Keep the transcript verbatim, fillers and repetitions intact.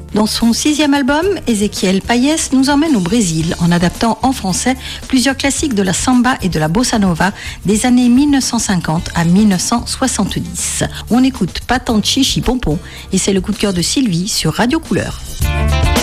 Dans son sixième album, Ezequiel Payès nous emmène au Brésil en adaptant en français plusieurs classiques de la samba et de la bossa nova des années mille neuf cent cinquante à mille neuf cent soixante-dix. On écoute Patente Chichi Pompon et c'est le coup de cœur de Sylvie sur Radio Couleur.